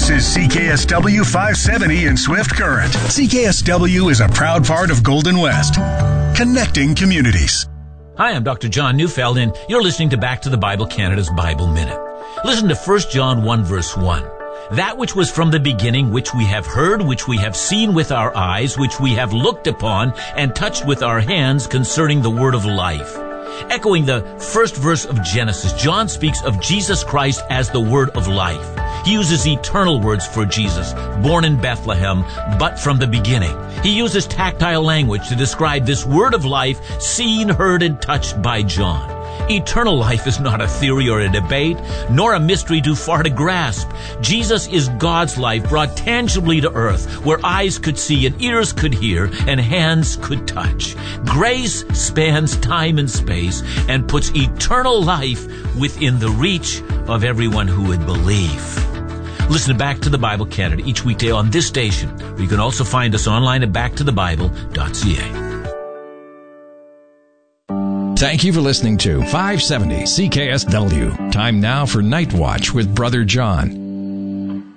This is CKSW 570 in Swift Current. CKSW is a proud part of Golden West, connecting communities. Hi, I'm Dr. John Neufeld, and you're listening to Back to the Bible Canada's Bible Minute. Listen to 1 John 1, verse 1. That which was from the beginning, which we have heard, which we have seen with our eyes, which we have looked upon and touched with our hands concerning the word of life. Echoing the first verse of Genesis, John speaks of Jesus Christ as the word of life. He uses eternal words for Jesus, born in Bethlehem, but from the beginning. He uses tactile language to describe this word of life seen, heard, and touched by John. Eternal life is not a theory or a debate, nor a mystery too far to grasp. Jesus is God's life brought tangibly to earth, where eyes could see and ears could hear and hands could touch. Grace spans time and space and puts eternal life within the reach of everyone who would believe. Listen to Back to the Bible Canada each weekday on this station, or you can also find us online at backtothebible.ca. Thank you for listening to 570 CKSW. Time now for Night Watch with Brother John.